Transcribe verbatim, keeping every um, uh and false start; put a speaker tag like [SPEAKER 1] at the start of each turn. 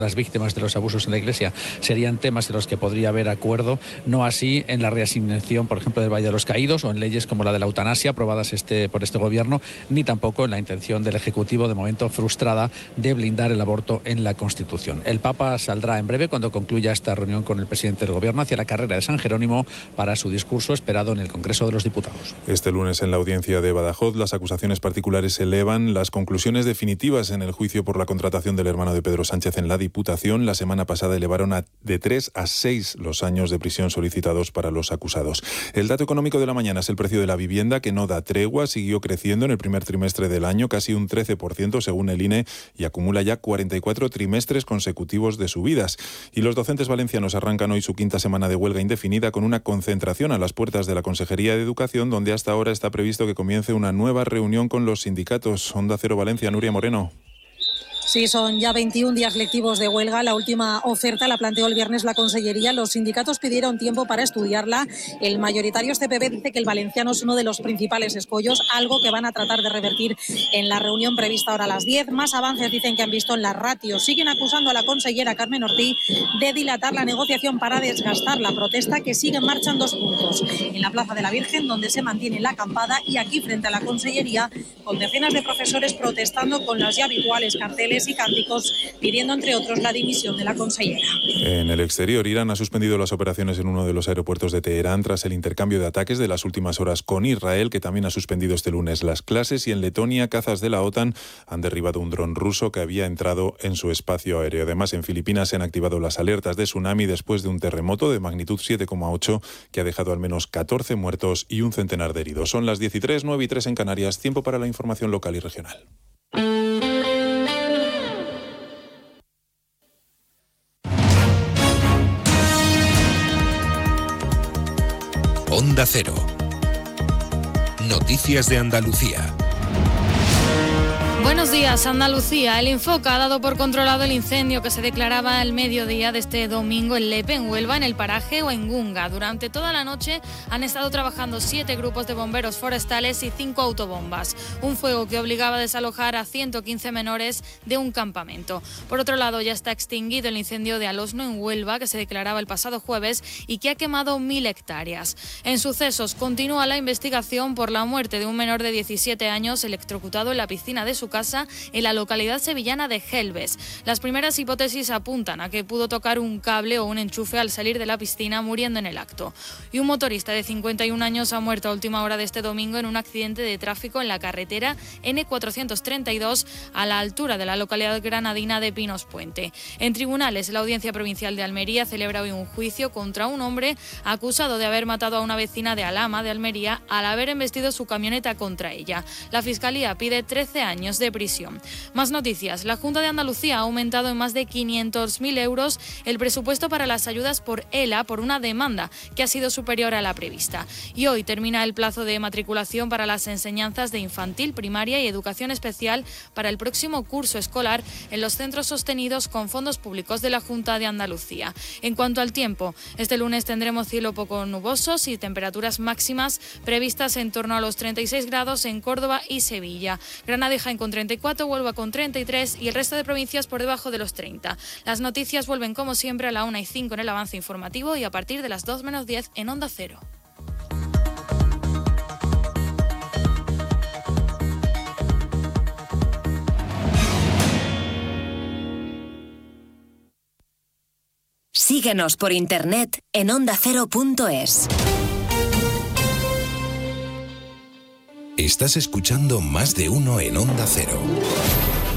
[SPEAKER 1] las víctimas de los abusos en la Iglesia serían temas en los que podría haber acuerdo, no así en la reasignación, por ejemplo, del Valle de los Caídos o en leyes como la de la eutanasia aprobadas este, por este gobierno, ni tampoco en la intención del Ejecutivo, de momento frustrada, de blindar el aborto en la Constitución. El Papa saldrá en breve, cuando concluya esta reunión con el presidente del Gobierno, hacia la carrera de San Jerónimo para su discurso esperado en el Congreso de los Diputados.
[SPEAKER 2] Este lunes en la audiencia de Badajoz, las acusaciones particulares elevan las conclusiones definitivas en el juicio por la contratación del hermano de Pedro Sánchez en la Diputación. La semana pasada elevaron a, de tres a seis los años de prisión solicitados para los acusados. El dato económico de la mañana es el precio de la vivienda, que no da tregua, siguió creciendo en el primer trimestre del año, casi un trece por ciento según el I N E, y acumula ya cuarenta y cuatro trimestres consecutivos de subidas. Y los docentes valencianos arrancan hoy su quinta semana de huelga indefinida con una concentración a las puertas de la Consejería de Educación, donde hasta ahora está previsto que comience una nueva reunión con los sindicatos. Onda Cero Valencia, Nuria Moreno.
[SPEAKER 3] Sí, son ya veintiún días lectivos de huelga. La última oferta la planteó el viernes la Consellería. Los sindicatos pidieron tiempo para estudiarla. El mayoritario C P B dice que el valenciano es uno de los principales escollos, algo que van a tratar de revertir en la reunión prevista ahora a las diez. Más avances dicen que han visto en las ratios. Siguen acusando a la consellera Carmen Ortiz de dilatar la negociación para desgastar la protesta, que sigue en marcha en dos puntos. En la Plaza de la Virgen, donde se mantiene la acampada, y aquí frente a la Consellería, con decenas de profesores protestando con los ya habituales carteles y cánticos, pidiendo entre otros la dimisión de la consellera.
[SPEAKER 2] En el exterior, Irán ha suspendido las operaciones en uno de los aeropuertos de Teherán tras el intercambio de ataques de las últimas horas con Israel, que también ha suspendido este lunes las clases, y en Letonia, cazas de la OTAN han derribado un dron ruso que había entrado en su espacio aéreo. Además, en Filipinas se han activado las alertas de tsunami después de un terremoto de magnitud siete coma ocho que ha dejado al menos catorce muertos y un centenar de heridos. Son las diez y tres, nueve y tres en Canarias. Tiempo para la información local y regional.
[SPEAKER 4] Onda Cero. Noticias de Andalucía.
[SPEAKER 5] Buenos días, Andalucía. El Infoca ha dado por controlado el incendio que se declaraba al mediodía de este domingo en Lepe, en Huelva, en El Paraje o en Gunga. Durante toda la noche han estado trabajando siete grupos de bomberos forestales y cinco autobombas. Un fuego que obligaba a desalojar a ciento quince menores de un campamento. Por otro lado, ya está extinguido el incendio de Alosno, en Huelva, que se declaraba el pasado jueves y que ha quemado mil hectáreas. En sucesos, continúa la investigación por la muerte de un menor de diecisiete años electrocutado en la piscina de su casa en la localidad sevillana de Gelbes. Las primeras hipótesis apuntan a que pudo tocar un cable o un enchufe al salir de la piscina, muriendo en el acto. Y un motorista de cincuenta y un años ha muerto a última hora de este domingo en un accidente de tráfico en la carretera ene cuatrocientos treinta y dos a la altura de la localidad granadina de Pinos Puente. En tribunales, la Audiencia Provincial de Almería celebra hoy un juicio contra un hombre acusado de haber matado a una vecina de Alhama, de Almería, al haber embestido su camioneta contra ella. La Fiscalía pide trece años de prisión. Más noticias. La Junta de Andalucía ha aumentado en más de quinientos mil euros el presupuesto para las ayudas por ELA por una demanda que ha sido superior a la prevista. Y hoy termina el plazo de matriculación para las enseñanzas de infantil, primaria y educación especial para el próximo curso escolar en los centros sostenidos con fondos públicos de la Junta de Andalucía. En cuanto al tiempo, este lunes tendremos cielo poco nubosos y temperaturas máximas previstas en torno a los treinta y seis grados en Córdoba y Sevilla. Granada y Jaén con treinta y cuatro, Huelva con treinta y tres y el resto de provincias por debajo de los treinta. Las noticias vuelven como siempre a la una y cinco en el avance informativo y a partir de las dos menos diez en Onda Cero.
[SPEAKER 6] Síguenos por internet en onda cero punto es.
[SPEAKER 4] Estás escuchando Más de Uno en Onda Cero.